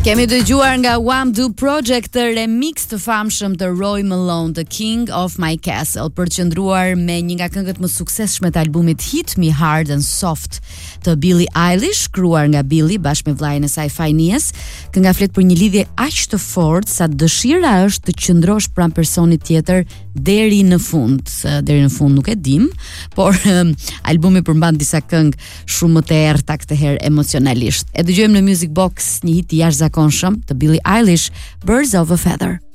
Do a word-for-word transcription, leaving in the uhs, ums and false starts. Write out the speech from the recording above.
Kemi dëgjuar nga Wham Do Project të remix të famshëm të Roy Malone, The King of My Castle, për të qëndruar me një nga këngët më suksesshme të albumit Hit Me Hard and Soft të Billie Eilish, shkruar nga Billie bashkë me vllajën e saj Finneas. Kënga flet për një lidhje aq të fortë sa dëshira është të qëndrosh pranë personit tjetër deri në fund. Deri në fund nuk e dim, por um, albumi përmban disa këngë shumë më të errta këtë herë emocionalisht. E dëgjojmë në Music Box një hit i jashtëzakonshëm të Billie Eilish, Birds of a Feather.